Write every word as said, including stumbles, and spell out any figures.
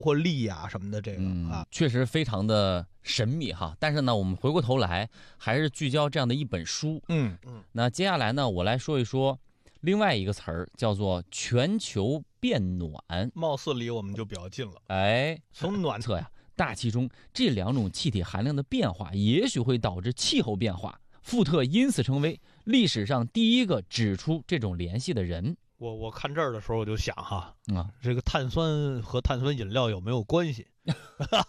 或力呀、啊、什么的，这个、 嗯、 啊， 确实非常的神秘哈。但是呢，我们回过头来还是聚焦这样的一本书。 嗯嗯。 那接下来呢，我来说一说另外一个词儿，叫做全球变暖。 貌似离我们就比较近了。 哎， 从暖测呀，大气中这两种气体含量的变化，也许会导致气候变化。富特因此成为历史上第一个指出这种联系的人。 我我看这儿的时候我就想哈， 啊， 这个碳酸和碳酸饮料有没有关系？